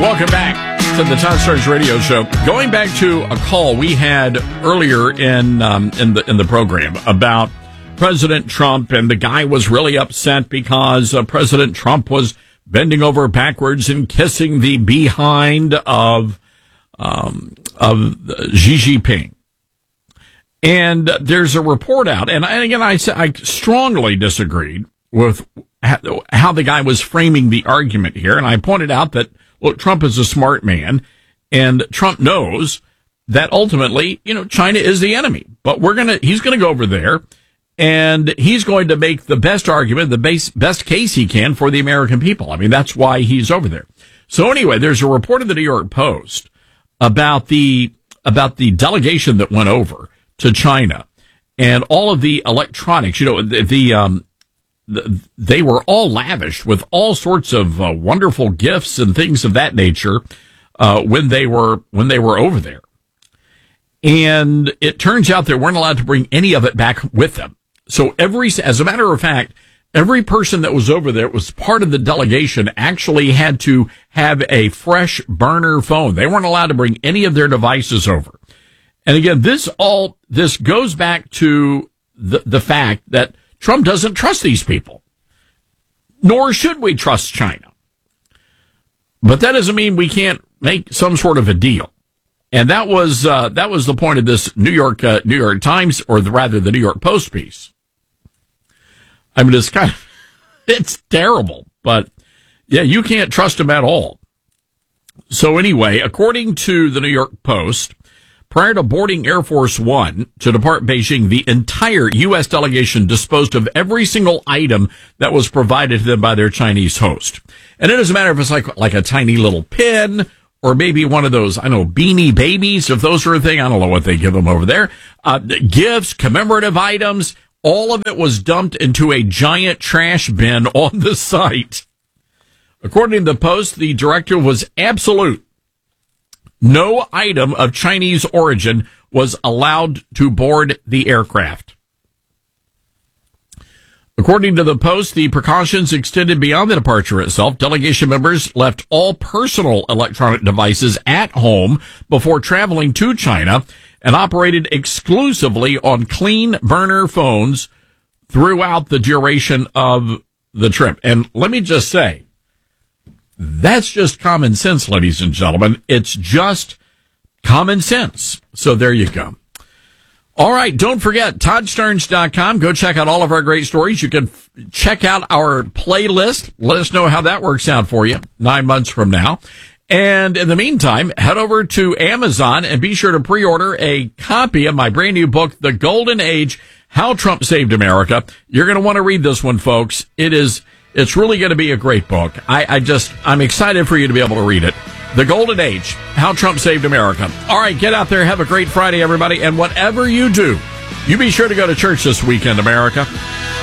Welcome back to the Todd Starnes Radio Show. Going back to a call we had earlier in the program about President Trump, and the guy was really upset because President Trump was bending over backwards and kissing the behind of Xi Jinping. And there's a report out, and again, I strongly disagreed with how the guy was framing the argument here, and I pointed out that, look, Trump is a smart man, and Trump knows that ultimately, China is the enemy. But he's gonna go over there, and he's going to make the best argument, the best case he can for the American people. I mean, that's why he's over there. So anyway, there's a report in the New York Post about the delegation that went over to China and all of the electronics. They were all lavished with all sorts of wonderful gifts and things of that nature when they were over there. And it turns out they weren't allowed to bring any of it back with them. So as a matter of fact, every person that was over there was part of the delegation actually had to have a fresh burner phone. They weren't allowed to bring any of their devices over. And again, this goes back to the fact that Trump doesn't trust these people, nor should we trust China. But that doesn't mean we can't make some sort of a deal. And that was the point of this New York Times, or rather the New York Post piece. I mean, it's terrible, but yeah, you can't trust him at all. So anyway, according to the New York Post, prior to boarding Air Force One to depart Beijing, the entire U.S. delegation disposed of every single item that was provided to them by their Chinese host. And it doesn't matter if it's like a tiny little pin, or maybe one of those, Beanie Babies, if those are a thing. I don't know what they give them over there. Gifts, commemorative items, all of it was dumped into a giant trash bin on the site. According to the Post, the directive was absolute. No item of Chinese origin was allowed to board the aircraft. According to the Post, the precautions extended beyond the departure itself. Delegation members left all personal electronic devices at home before traveling to China and operated exclusively on clean burner phones throughout the duration of the trip. And let me just say, that's just common sense, ladies and gentlemen. It's just common sense. So there you go. All right, don't forget, ToddStarnes.com. Go check out all of our great stories. You can check out our playlist. Let us know how that works out for you 9 months from now. And in the meantime, head over to Amazon and be sure to pre-order a copy of my brand new book, The Golden Age, How Trump Saved America. You're going to want to read this one, folks. It's really going to be a great book. I'm excited for you to be able to read it. The Golden Age, How Trump Saved America. All right, get out there. Have a great Friday, everybody. And whatever you do, you be sure to go to church this weekend, America.